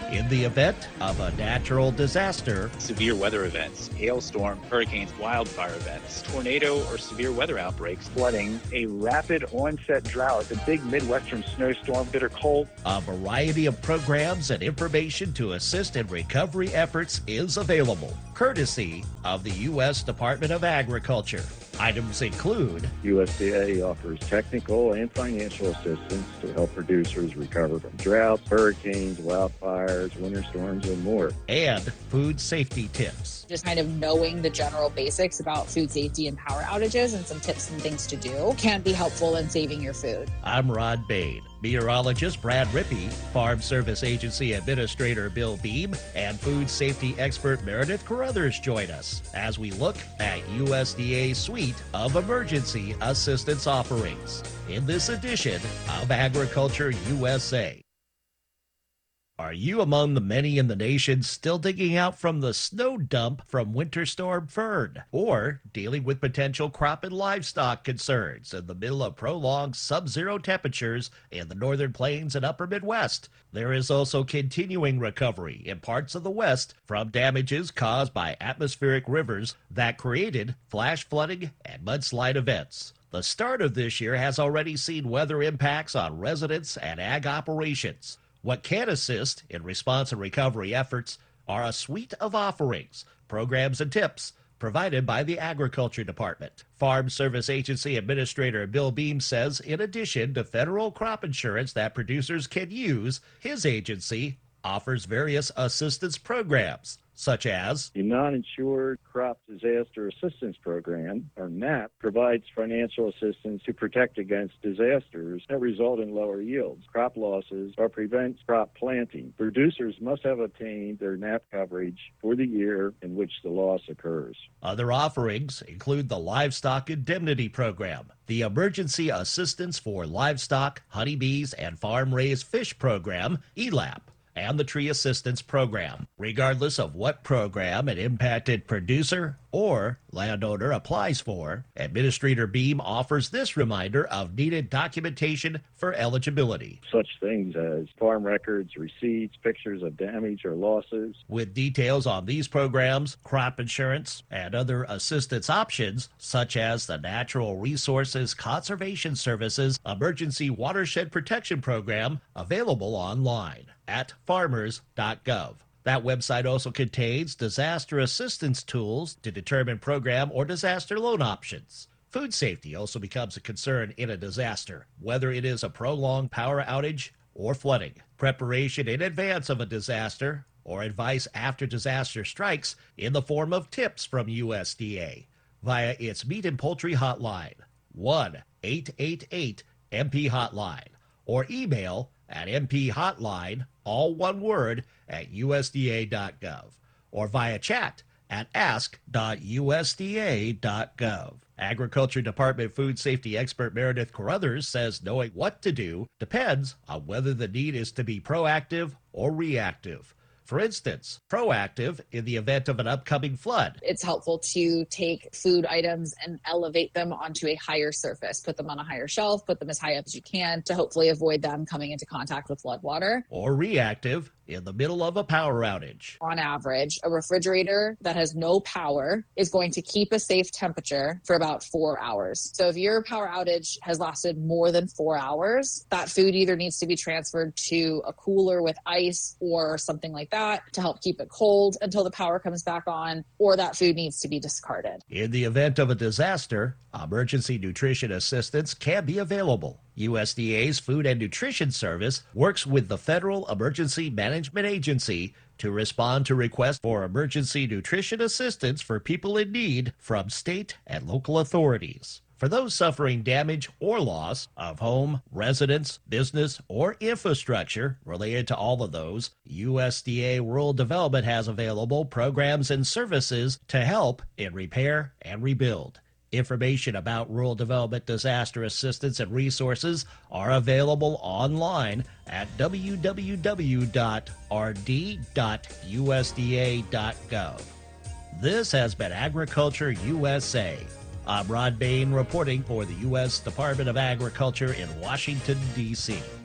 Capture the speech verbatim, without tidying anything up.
In the event of a natural disaster, severe weather events, hailstorm, hurricanes, wildfire events, tornado or severe weather outbreaks, flooding, a rapid onset drought, a big Midwestern snowstorm, bitter cold. a variety of programs and information to assist in recovery efforts is available, courtesy of the U S Department of Agriculture. Items include U S D A offers technical and financial assistance to help producers recover from droughts, hurricanes, wildfires, winter storms, and more. and food safety tips. Just kind of knowing the general basics about food safety and power outages and some tips and things to do can be helpful in saving your food. I'm Rod Bain. Meteorologist Brad Rippey, Farm Service Agency Administrator Bill Beam, and food safety expert Meredith Carruthers join us as we look at U S D A's suite of emergency assistance offerings in this edition of Agriculture U S A. Are you among the many in the nation still digging out from the snow dump from Winter Storm Fern, or dealing with potential crop and livestock concerns in the middle of prolonged sub-zero temperatures in the northern plains and upper Midwest? There is also continuing recovery in parts of the West from damages caused by atmospheric rivers that created flash flooding and mudslide events. The start of this year has already seen weather impacts on residents and ag operations. What can assist in response and recovery efforts are a suite of offerings, programs, and tips provided by the Agriculture Department. Farm Service Agency Administrator Bill Beam says in addition to federal crop insurance that producers can use, his agency offers various assistance programs, such as The Non-Insured Crop Disaster Assistance Program, or NAP, provides financial assistance to protect against disasters that result in lower yields, crop losses, or prevent crop planting. Producers must have obtained their NAP coverage for the year in which the loss occurs. Other offerings include the Livestock Indemnity Program, the Emergency Assistance for Livestock, Honeybees, and Farm-Raised Fish Program, E L A P, and the Tree Assistance Program. Regardless of what program an impacted producer or landowner applies for, Administrator Beam offers this reminder of needed documentation for eligibility. Such things as farm records, receipts, pictures of damage or losses. With details on these programs, crop insurance, and other assistance options, such as the Natural Resources Conservation Services Emergency Watershed Protection Program, available online at farmers dot gov. That website also contains disaster assistance tools to determine program or disaster loan options. Food safety also becomes a concern in a disaster, whether it is a prolonged power outage or flooding. Preparation in advance of a disaster or advice after disaster strikes in the form of tips from U S D A via its Meat and Poultry Hotline, one eight eight eight M P Hotline, or email at mphotline, all one word, at U S D A dot gov, or via chat at ask dot U S D A dot gov. Agriculture Department food safety expert Meredith Carruthers says knowing what to do depends on whether the need is to be proactive or reactive. For instance, proactive in the event of an upcoming flood. It's helpful to take food items and elevate them onto a higher surface, put them on a higher shelf, put them as high up as you can to hopefully avoid them coming into contact with flood water. Or reactive in the middle of a power outage. On average, a refrigerator that has no power is going to keep a safe temperature for about four hours. So if your power outage has lasted more than four hours, that food either needs to be transferred to a cooler with ice or something like that to help keep it cold until the power comes back on, or that food needs to be discarded. In the event of a disaster, emergency nutrition assistance can be available. U S D A's Food and Nutrition Service works with the Federal Emergency Management Agency to respond to requests for emergency nutrition assistance for people in need from state and local authorities. For those suffering damage or loss of home, residence, business, or infrastructure related to all of those, U S D A Rural Development has available programs and services to help in repair and rebuild. Information about rural development disaster assistance and resources are available online at w w w dot r d dot u s d a dot gov. This has been Agriculture U S A. I'm Rod Bain reporting for the U S Department of Agriculture in Washington, D C